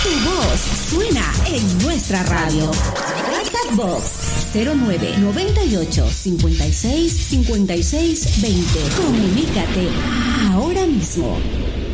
Tu voz suena en nuestra radio. WhatsApp Box 0998 56 56 20. Comunícate ahora mismo.